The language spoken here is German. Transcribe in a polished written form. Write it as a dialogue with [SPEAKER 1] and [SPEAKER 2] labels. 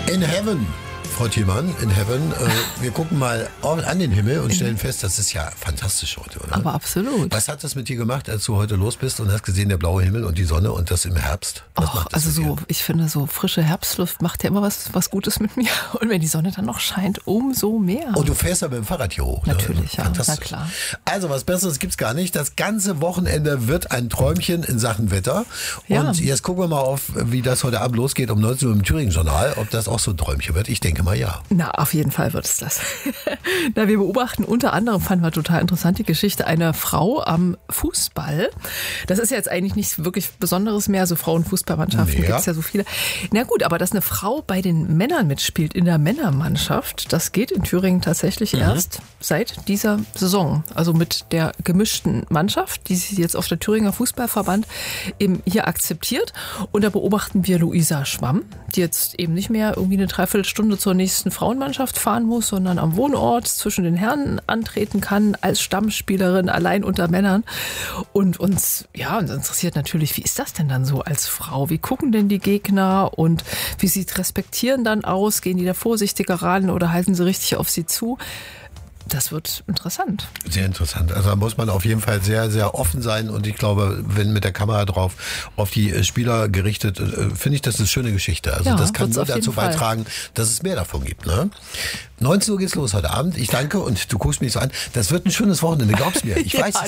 [SPEAKER 1] In Heaven, Frau Thielmann, in Heaven. Wir gucken mal an den Himmel und stellen fest, das ist ja fantastisch heute, oder?
[SPEAKER 2] Aber absolut.
[SPEAKER 1] Was hat das mit dir gemacht, als du heute los bist und hast gesehen, der blaue Himmel und die Sonne und das im Herbst? Was macht das
[SPEAKER 2] also
[SPEAKER 1] mit dir?
[SPEAKER 2] ich finde, so frische Herbstluft macht ja immer was Gutes mit mir. Und wenn die Sonne dann noch scheint, umso mehr.
[SPEAKER 1] Und du fährst ja mit dem Fahrrad hier hoch.
[SPEAKER 2] Natürlich, ja.
[SPEAKER 1] Fantastisch.
[SPEAKER 2] Na klar.
[SPEAKER 1] Also was Besseres gibt's gar nicht. Das ganze Wochenende wird ein Träumchen in Sachen Wetter.
[SPEAKER 2] Ja.
[SPEAKER 1] Und jetzt gucken wir mal auf, wie das heute Abend losgeht um 19 Uhr im Thüringen-Journal. Ob das auch so ein Träumchen wird. Ich denke mal ja.
[SPEAKER 2] Na, auf jeden Fall wird es das. Na, wir beobachten unter anderem, fanden wir total interessant, die Geschichte einer Frau am Fußball. Das ist ja jetzt eigentlich nichts wirklich Besonderes mehr. So Frauenfußballmannschaften
[SPEAKER 1] Nee,
[SPEAKER 2] gibt es ja so viele. Na gut, aber dass eine Frau bei den Männern mitspielt in der Männermannschaft, das geht in Thüringen tatsächlich erst seit dieser Saison. Also mit der gemischten Mannschaft, die sich jetzt auf der Thüringer Fußballverband eben hier akzeptiert. Und da beobachten wir Luisa Schwamm, die jetzt eben nicht mehr irgendwie eine Dreiviertelstunde zur nächsten Frauenmannschaft fahren muss, sondern am Wohnort zwischen den Herren antreten kann, als Stammspielerin allein unter Männern. Und uns interessiert natürlich, wie ist das denn dann so als Frau? Wie gucken denn die Gegner und wie sieht Respektieren dann aus? Gehen die da vorsichtiger ran oder halten sie richtig auf sie zu? Das wird interessant.
[SPEAKER 1] Sehr interessant. Also da muss man auf jeden Fall sehr, sehr offen sein. Und ich glaube, wenn mit der Kamera drauf auf die Spieler gerichtet, finde ich, das ist eine schöne Geschichte. Also
[SPEAKER 2] Ja,
[SPEAKER 1] das kann
[SPEAKER 2] wird's
[SPEAKER 1] nur
[SPEAKER 2] auf jeden
[SPEAKER 1] dazu
[SPEAKER 2] Fall.
[SPEAKER 1] beitragen, dass es mehr davon gibt. Ne? 19 Uhr geht's los heute Abend. Ich danke und du guckst mich so an. Das wird ein schönes Wochenende, glaubst mir. Ich weiß es.